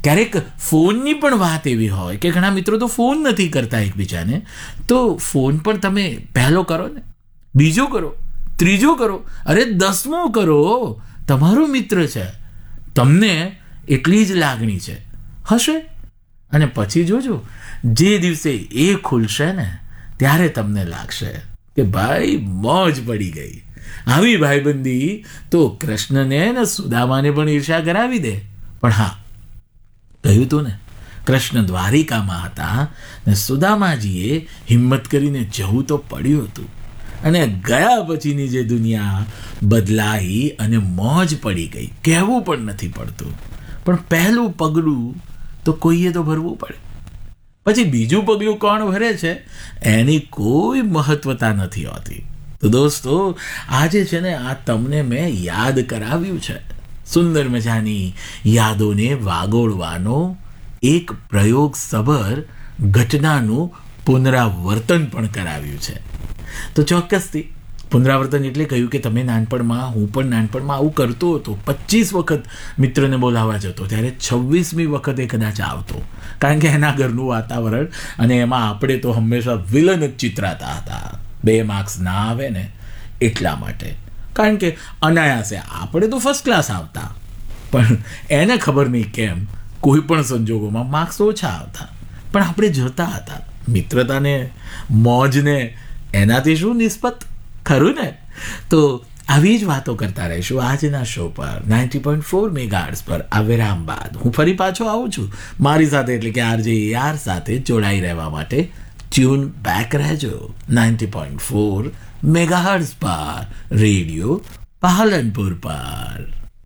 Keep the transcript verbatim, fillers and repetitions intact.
ક્યારેક ફોનની પણ વાત એવી હોય કે ઘણા મિત્રો તો ફોન નથી કરતા એકબીજાને, તો ફોન પણ તમે પહેલો કરો ને, બીજો કરો, ત્રીજો કરો, અરે દસમો કરો. તમારો મિત્ર છે, તમને એટલી જ લાગણી છે હશે. અને પછી જોજો, જે દિવસે એ ખુલશે ને ત્યારે તમને લાગશે કે ભાઈ મોજ પડી ગઈ. આવી ભાઈબંધી તો કૃષ્ણને ને સુદામાને પણ ઈર્ષા કરાવી દે. પણ હા, કહ્યું તું ને, કૃષ્ણ દ્વારિકામાં હતા ને સુદામાજીએ હિંમત કરીને જવું તો પડ્યું હતું. અને ગયા પછીની જે દુનિયા બદલાઈ અને મોજ પડી ગઈ, કહેવું પણ નથી પડતું. પણ પહેલું પગલું તો કોઈએ તો ભરવું પડે. પછી બીજું પગલું કોણ ભરે છે એની કોઈ મહત્વતા નથી હોતી. તો દોસ્તો, આજે છે ને આ તમને મેં યાદ કરાવ્યું છે, સુંદર મજાની યાદોને વાગોળવાનો એક પ્રયોગસભર ઘટનાનું પુનરાવર્તન પણ કરાવ્યું છે. તો ચોક્કસથી પુનરાવર્તન એટલે કહ્યું કે તમે નાનપણમાં, હું પણ નાનપણમાં આવું કરતો હતો. પચીસ વખત મિત્રને બોલાવવા જતો, ત્યારે છવ્વીસમી વખતે કદાચ આવતો, કારણ કે એના ઘરનું વાતાવરણ અને એમાં આપણે તો હંમેશા વિલન જ ચિતરાતા હતા. બે માર્ક્સ ના આવે ને એટલા માટે, કારણ કે અનાયાસે આપણે તો ફર્સ્ટ ક્લાસ આવતા, પણ એને ખબર નહીં કેમ કોઈ પણ સંજોગોમાં માર્ક્સ ઓછા આવતા. પણ આપણે જતા હતા. મિત્રતાને, મોજને એનાથી શું નિસ્બત, ખરું ને? તો આવી જ વાતો કરતા રહીશું આજના શો પર નાઇન્ટી પોઈન્ટ ફોર મેગાહર્ટ્ઝ પર. આ વિરામ બાદ હું ફરી પાછો આવું છું મારી સાથે, એટલે કે આરજે યાર સાથે જોડાઈ રહેવા માટે. ટ્યુન બેક રહેજો નાઇન્ટી પોઈન્ટ ફોર મેગાહર્ટ્ઝ પર, રેડિયો પાલનપુર પર.